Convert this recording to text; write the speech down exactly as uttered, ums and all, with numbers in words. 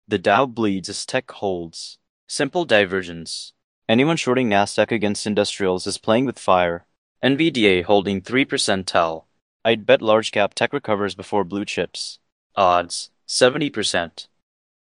The Dow bleeds as tech holds. Simple divergence. Anyone shorting Nasdaq against industrials is playing with fire. N V D A holding three percent tell. I'd bet large cap tech recovers before blue chips. Odds, seventy percent.